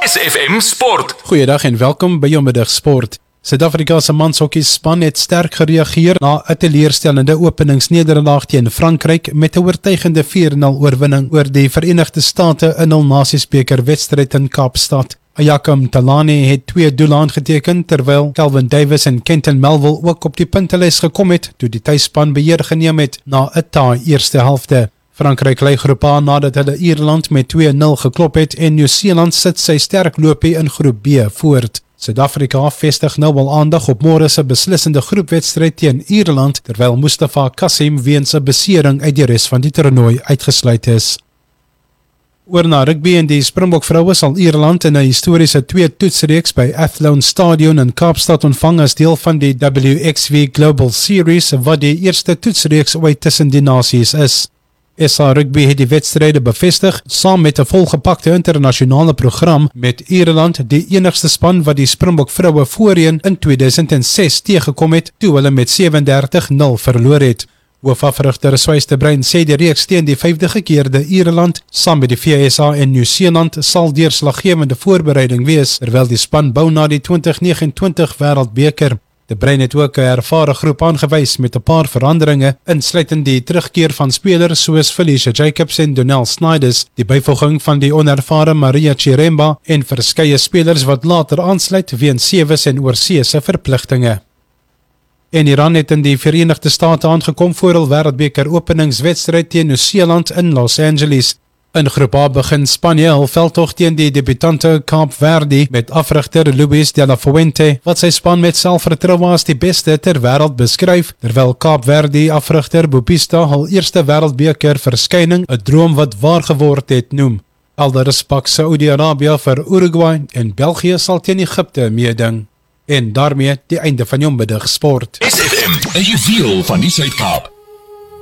SFM Sport. Goeiedag en welkom by Jomiddag Sport. Suid-Afrika se manshokkiespan het sterk gereageer na 'n teleurstellende openingsnederlaag teen Frankryk met 'n oortuigende 4-0 oorwinning oor die Verenigde State in hul Nasiesbeker wedstryd in Kaapstad. Ayaka Mthalane het 2 doele aangeteken, terwyl Kelvin Davis en Kenton Melville ook op die puntelys gekom het toe die tuisspan beheer geneem het na 'n taai eerste helfte. Frankryk lei groep A nadat hulle Ierland met 2-0 geklop het en Nieu-Seeland sit sy sterk loopie in groep B voort. Suid-Afrika vestig nou al aandag op môre se beslissende groepwedstryd teen Ierland, terwyl Mustafa Kassim weens 'n besering uit die res van die toernooi uitgesluit is. Oor na rugby en die Springbok vroue sal Ierland in 'n historiese 2-toetsreeks by Athlone Stadion in Kaapstad ontvang as deel van die WXV Global Series, wat die eerste toetsreeks ooit tussen die nasies is. SA Rugby het die wedstryde bevestig, saam met 'n volgepakte internasionale program met Ierland die enigste span wat die Springbok vroue voorheen in 2006 teëgekom het, toe hulle met 37-0 verloor het. Hoofafrigter Swys de Bruin sê die reeks teen die 5de gekeerde Ierland, saam met die VSA en Nieu-Seeland, sal deurslaggewende voorbereiding wees, terwyl die span bou na die 2029 Wêreldbeker. De Bruin het ook 'n ervare groep aangewys met 'n paar veranderinge, insluitend die terugkeer van spelers soos Felicia Jacobs en Donnell Snyders, die byvoeging van die onervare Maria Chiremba en verskeie spelers wat later aansluit weens sewes en oorseese verpligtinge. En Iran het in die Verenigde State aangekom vir hul Wêreldbeker openingswedstryd teen Nieu-Seeland in Los Angeles. In groep A begin Spanje hul veldtog teen die debutante Kaap Verde met afrigter Luis de la Fuente, wat sy span met selfvertroue as die beste ter wêreld beskryf, terwyl Kaap Verde afrigter Bopista hul eerste Wêreldbeker verskyning 'n droom wat waar geword het noem. Alderus pak Saudi-Arabië vir Uruguay en België sal teen Egipte meeding. En daarmee die einde van Jomiddag Sport. SFM, 'n juweel van die Suid-Kaap.